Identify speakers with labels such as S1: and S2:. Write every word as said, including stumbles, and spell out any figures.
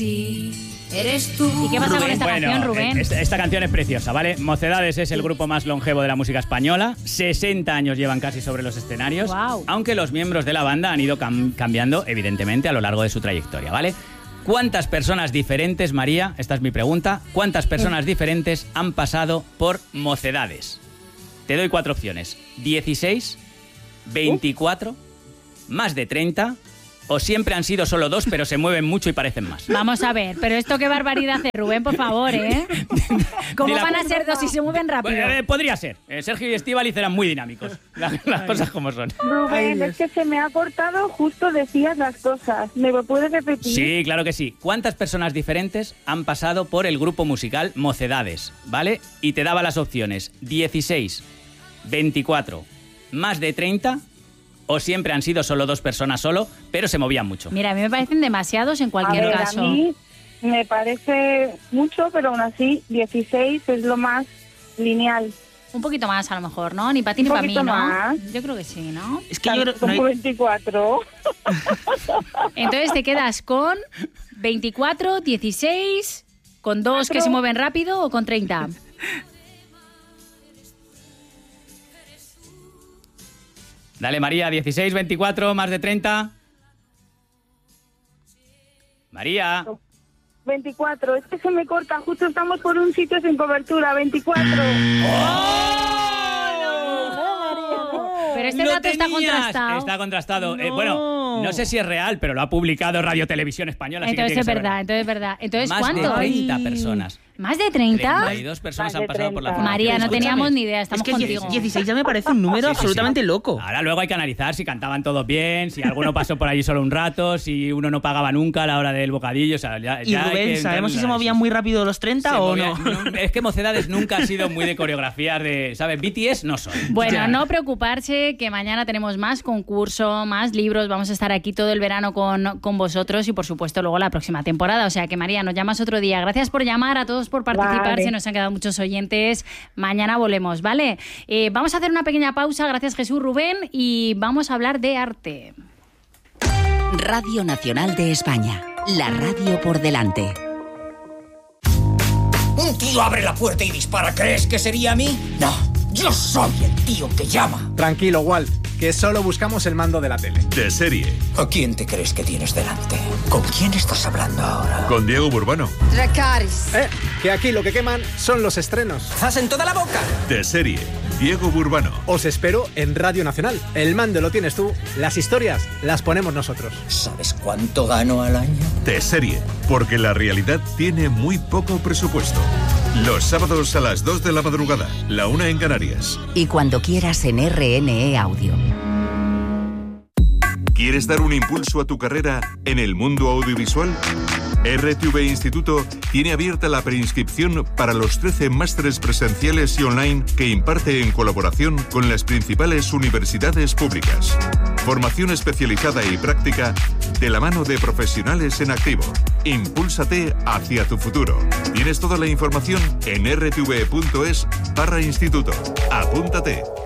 S1: Sí, eres tú.
S2: ¿Y qué pasa
S3: Rubén,
S2: con esta
S3: bueno,
S2: canción, Rubén?
S3: Esta, esta canción es preciosa, ¿vale? Mocedades es el grupo más longevo de la música española. sesenta años llevan casi sobre los escenarios.
S2: Wow.
S3: Aunque los miembros de la banda han ido cam- cambiando, evidentemente, a lo largo de su trayectoria, ¿vale? ¿Cuántas personas diferentes, María? Esta es mi pregunta. ¿Cuántas personas diferentes han pasado por Mocedades? Te doy cuatro opciones. dieciséis, veinticuatro, más de treinta... o siempre han sido solo dos, pero se mueven mucho y parecen más.
S2: Vamos a ver, pero esto qué barbaridad hace Rubén, por favor, ¿eh? ¿Cómo
S3: la-
S2: van a ser dos si se mueven rápido?
S3: Eh, podría ser. Eh, Sergio y Estíbaliz eran muy dinámicos. La- las cosas como son.
S4: Rubén, es que se me ha cortado justo decías las cosas. ¿Me lo puedes repetir?
S3: Sí, claro que sí. ¿Cuántas personas diferentes han pasado por el grupo musical Mocedades? ¿Vale? Y te daba las opciones dieciséis, veinticuatro, más de treinta... o siempre han sido solo dos personas solo, pero se movían mucho.
S2: Mira, a mí me parecen demasiados en cualquier
S4: a ver,
S2: caso.
S4: A mí me parece mucho, pero aún así dieciséis es lo más lineal.
S2: Un poquito más a lo mejor, ¿no? Ni para ti ni
S4: Un
S2: para mí,
S4: poquito
S2: ¿no?
S4: más.
S2: Yo creo que sí, ¿no?
S5: Es que yo creo- no
S4: Como
S5: hay-
S4: veinticuatro.
S2: Entonces te quedas con veinticuatro, dieciséis, con dos que se mueven rápido o con treinta.
S3: Dale, María, dieciséis, veinticuatro, más de treinta. María.
S4: veinticuatro, es que se me corta, justo estamos por un sitio sin cobertura, veinticuatro.
S2: Pero este
S3: ¡Lo
S2: dato está
S3: tenías!
S2: contrastado.
S3: Está contrastado. Eh,
S5: No.
S3: bueno, no sé si es real, pero lo ha publicado Radio Televisión Española. así que
S2: Entonces
S3: tiene
S2: es
S3: que ser
S2: verdad, entonces es verdad. Entonces,
S3: Más
S2: ¿cuánto?
S3: de treinta
S5: Ay.
S3: personas.
S2: ¿Más de treinta?
S3: treinta y dos personas
S4: Más de
S3: han pasado por la
S4: treinta.
S3: formación.
S2: María, no
S3: Escúchame.
S2: teníamos ni idea,
S5: Es
S2: estamos
S5: que
S2: contigo.
S5: dieciséis ya me parece un número
S3: Sí, sí, sí.
S5: absolutamente loco.
S3: Ahora luego hay que analizar si cantaban todos bien, si alguno pasó por allí solo un rato, si uno no pagaba nunca a la hora del bocadillo. O sea, ya,
S5: Y
S3: ya hay
S5: Rubén,
S3: que
S5: ¿sabemos si se
S3: entrar en
S5: movían
S3: análisis.
S5: muy rápido los treinta
S3: Se
S5: o
S3: movía-
S5: no?
S3: Es que Mocedades nunca ha sido muy de coreografías de, ¿sabes? B T S no son.
S2: Bueno,
S3: Ya.
S2: no preocuparse, que mañana tenemos más concurso, más libros, vamos a estar aquí todo el verano con, con vosotros y por supuesto luego la próxima temporada. O sea que María, nos llamas otro día. Gracias por llamar, a todos por participar,
S4: Vale.
S2: se nos han quedado muchos oyentes. Mañana volvemos, ¿vale? Eh, vamos a hacer una pequeña pausa, gracias Jesús, Rubén, y vamos a hablar de arte.
S6: Radio Nacional de España, la radio por delante.
S7: Un tío abre la puerta y dispara. ¿Crees que sería a mí? No, yo soy el tío que llama.
S8: Tranquilo, Walt, que solo buscamos el mando de la tele.
S9: De serie,
S7: ¿A quién te crees que tienes delante? ¿Con quién estás hablando ahora?
S9: con Diego Burbano.
S8: Eh, que aquí lo que queman son los estrenos.
S7: ¡Zas en toda la boca!
S9: De serie, Diego Burbano.
S8: Os espero en Radio Nacional. El mando lo tienes tú, las historias las ponemos nosotros.
S7: ¿Sabes cuánto gano al año?
S9: De serie, porque la realidad tiene muy poco presupuesto. Los sábados a las dos de la madrugada, la una en Canarias.
S6: Y cuando quieras en R N E Audio.
S9: ¿Quieres dar un impulso a tu carrera en el mundo audiovisual? R T V Instituto tiene abierta la preinscripción para los trece másteres presenciales y online que imparte en colaboración con las principales universidades públicas. Formación especializada y práctica de la mano de profesionales en activo. Impúlsate hacia tu futuro. Tienes toda la información en r t v punto es barra instituto. Apúntate.